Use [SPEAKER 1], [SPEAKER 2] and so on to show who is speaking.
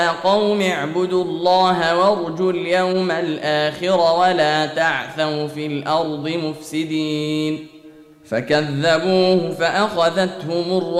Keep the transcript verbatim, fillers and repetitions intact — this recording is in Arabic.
[SPEAKER 1] قوم اعبدوا الله وارجوا اليوم الآخر ولا تعثوا في الأرض مفسدين. فكذبوه فأخذتهم الرجفة